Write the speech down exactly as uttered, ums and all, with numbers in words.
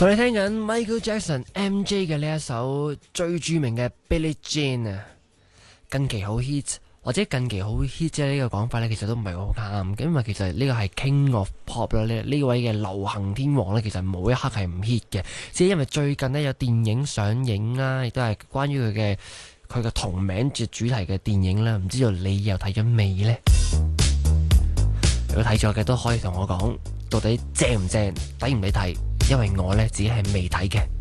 同你聽緊 Michael Jackson M J 嘅呢一首最著名嘅 Billie Jean 啊，近期好 hit 或者近期好 hit 啫，呢個講法呢，其實都唔係好啱嘅，因為其實呢個係 King of Pop 啦，呢呢位嘅流行天王呢，其實冇一刻係唔 hit 嘅，只係因為最近呢，有電影上映啦，亦都係關於佢嘅佢嘅同名嘅主題嘅電影啦，唔知道你又睇咗未呢？如果睇咗嘅都可以同我講，到底正唔正，抵唔抵睇？因為我呢，自己係未睇嘅。